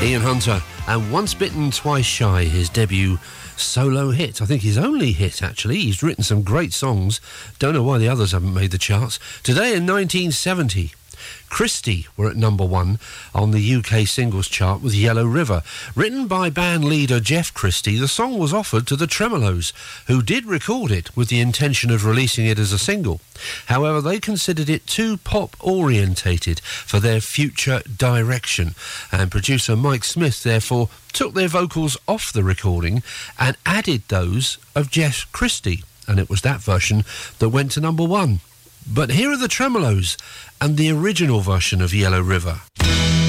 Ian Hunter and Once Bitten, Twice Shy, his debut solo hit. I think his only hit, actually. He's written some great songs. Don't know why the others haven't made the charts. Today in 1970, Christie were at number 1 on the UK singles chart with Yellow River. Written by band leader Jeff Christie, the song was offered to the Tremeloes, who did record it with the intention of releasing it as a single. However, they considered it too pop-orientated for their future direction, and producer Mike Smith therefore took their vocals off the recording and added those of Jeff Christie, and it was that version that went to number 1. But here are the Tremeloes and the original version of Yellow River.